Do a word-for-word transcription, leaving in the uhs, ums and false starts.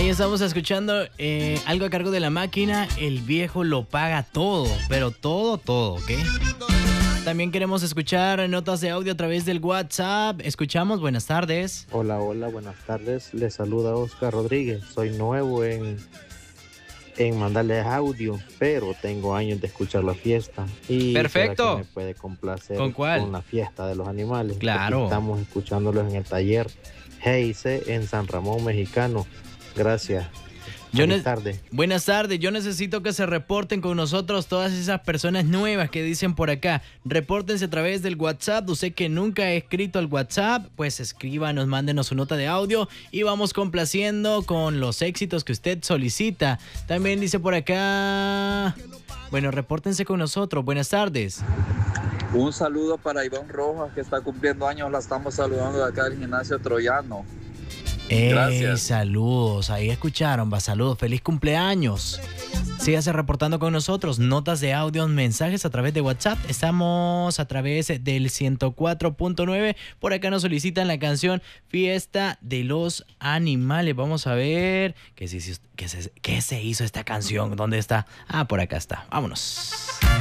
Ahí estamos escuchando eh, algo a cargo de la máquina. El viejo lo paga todo, pero todo, todo, ¿ok? También queremos escuchar notas de audio a través del WhatsApp. Escuchamos, buenas tardes. Hola, hola, buenas tardes. Les saluda Oscar Rodríguez. Soy nuevo en, en mandarles audio, pero tengo años de escuchar la fiesta. Y perfecto. Me puede complacer ¿Con cuál? Con la fiesta de los animales. Claro. Aquí estamos escuchándolos en el taller G I C en San Ramón Mexicano. Gracias. Yo Buenas ne- tardes. Buenas tardes. Yo necesito que se reporten con nosotros todas esas personas nuevas que dicen por acá. Repórtense a través del WhatsApp. Usted que nunca ha escrito al WhatsApp, pues escríbanos, mándenos su nota de audio y vamos complaciendo con los éxitos que usted solicita. También dice por acá... Bueno, repórtense con nosotros. Buenas tardes. Un saludo para Ivonne Rojas, que está cumpliendo años. La estamos saludando de acá del gimnasio Troyano. Eh, Gracias. Saludos, ahí escucharon, va, saludos, feliz cumpleaños. Sígase reportando con nosotros, notas de audio, mensajes a través de WhatsApp. Estamos a través del ciento cuatro punto nueve. Por acá nos solicitan la canción Fiesta de los Animales. Vamos a ver qué se, qué se, qué se hizo esta canción. ¿Dónde está? Ah, por acá está. Vámonos.